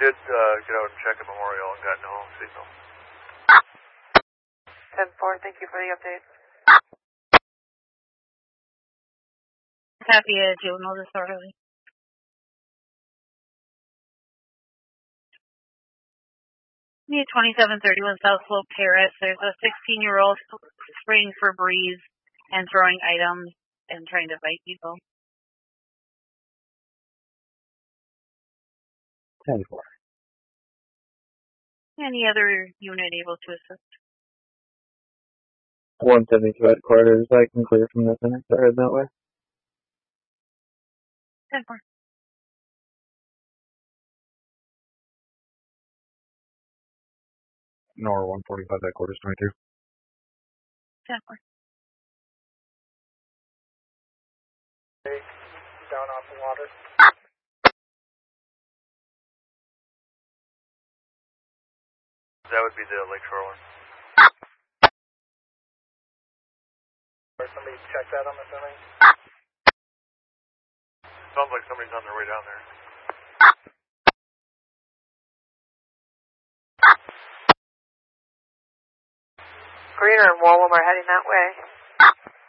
Did get out and check at Memorial and got no signal. 10-4, thank you for the update. Copy a juvenile disorderly. Need 2731 South Slope Terrace. There's a 16-year-old spraying Febreze and throwing items and trying to bite people. 10-4. Any other unit able to assist? 172 headquarters. I can clear from this intersection that way. 10-4. Nor 145 headquarters 22. 10-4. Down off the water. That would be the Lakeshore one. Somebody check that, I'm assuming? Sounds like somebody's on their way down there. Greener and Wallum are heading that way.